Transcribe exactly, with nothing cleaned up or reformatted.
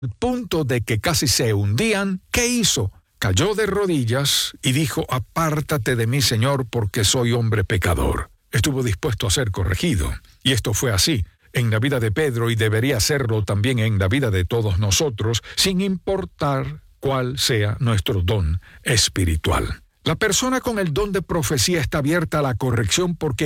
al punto de que casi se hundían, ¿qué hizo? Cayó de rodillas y dijo: «Apártate de mí, Señor, porque soy hombre pecador». Estuvo dispuesto a ser corregido. Y esto fue así en la vida de Pedro y debería serlo también en la vida de todos nosotros, sin importar cuál sea nuestro don espiritual. La persona con el don de profecía está abierta a la corrección porque